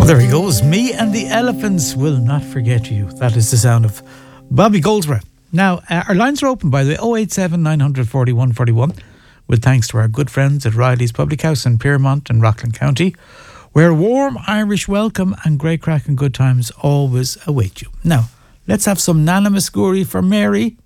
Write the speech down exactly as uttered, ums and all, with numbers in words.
There he goes. Me and the Elephants Will Not Forget You. That is the sound of Bobby Goldsworth. Now, uh, our lines are open, by the way, oh eight seven, nine four one, four one, with thanks to our good friends at Riley's Public House in Piermont in Rockland County, where warm Irish welcome and great crack and good times always await you. Now, let's have some Nana Muscuri for Mary.